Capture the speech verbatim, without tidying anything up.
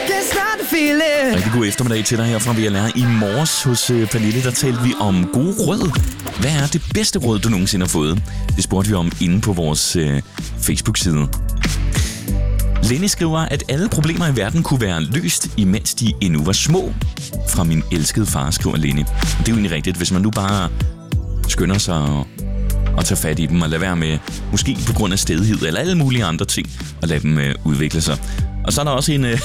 Rigtig god eftermiddag til dig her fra V L R. I morges hos uh, Pernille, der talte vi om gode råd. Hvad er det bedste råd, du nogensinde har fået? Det spurgte vi om inde på vores uh, Facebook-side. Lenny skriver, at alle problemer i verden kunne være løst, imens de endnu var små. Fra min elskede far, skriver Lenny. Og det er jo egentlig rigtigt, hvis man nu bare skynder sig og, og tager fat i dem og lader være med, måske på grund af stedighed eller alle mulige andre ting, og lade dem uh, udvikle sig. Og så er der også en, uh,